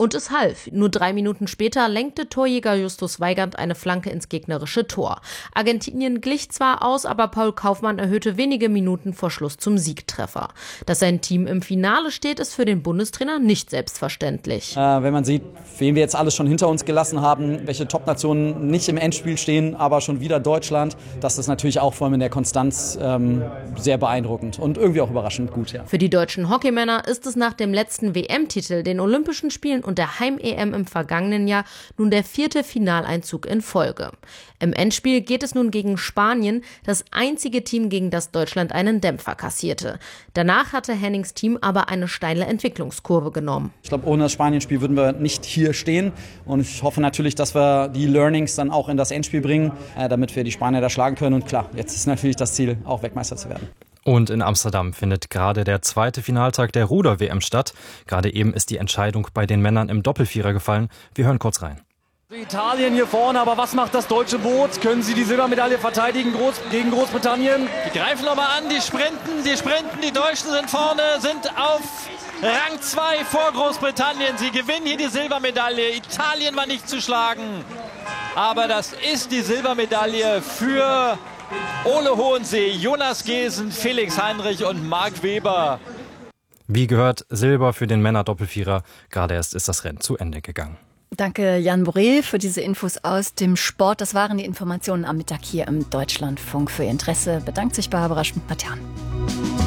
Und es half. Nur 3 Minuten später lenkte Torjäger Justus Weigand eine Flanke ins gegnerische Tor. Argentinien glich zwar aus, aber Paul Kaufmann erhöhte wenige Minuten vor Schluss zum Siegtreffer. Dass sein Team im Finale steht, ist für den Bundestrainer nicht selbstverständlich. Wenn man sieht, wen wir jetzt alles schon hinter uns gelassen haben, welche Top-Nationen nicht im Endspiel stehen, aber schon wieder Deutschland, das ist natürlich auch vor allem in der Konstanz sehr beeindruckend und irgendwie auch überraschend gut. Ja. Für die deutschen Hockeymänner ist es nach dem letzten WM-Titel, den Olympischen Spielen und der Heim-EM im vergangenen Jahr nun der 4. Finaleinzug in Folge. Im Endspiel geht es nun gegen Spanien, das einzige Team, gegen das Deutschland einen Dämpfer kassierte. Danach hatte Hennings Team aber eine steile Entwicklungskurve genommen. Ich glaube, ohne das Spanien-Spiel würden wir nicht hier stehen. Und ich hoffe natürlich, dass wir die Learnings dann auch in das Endspiel bringen, damit wir die Spanier da schlagen können. Und klar, jetzt ist natürlich das Ziel, auch Weltmeister zu werden. Und in Amsterdam findet gerade der 2. Finaltag der Ruder-WM statt. Gerade eben ist die Entscheidung bei den Männern im Doppelvierer gefallen. Wir hören kurz rein. Italien hier vorne, aber was macht das deutsche Boot? Können sie die Silbermedaille verteidigen gegen Großbritannien? Die greifen nochmal an, die sprinten. Die Deutschen sind vorne, sind auf Rang 2 vor Großbritannien. Sie gewinnen hier die Silbermedaille. Italien war nicht zu schlagen. Aber das ist die Silbermedaille für Ole Hohensee, Jonas Gesen, Felix Heinrich und Marc Weber. Wie gehört, Silber für den Männer-Doppelvierer. Gerade erst ist das Rennen zu Ende gegangen. Danke, Jan Boré, für diese Infos aus dem Sport. Das waren die Informationen am Mittag hier im Deutschlandfunk. Für Ihr Interesse bedankt sich Barbara Schmidt-Patjan.